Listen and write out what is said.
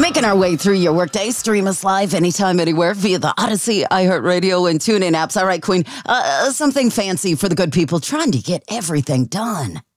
Making our way through your workday. Stream us live anytime, anywhere via the Odyssey, iHeartRadio, and TuneIn apps. All right, Queen, something fancy for the good people trying to get everything done.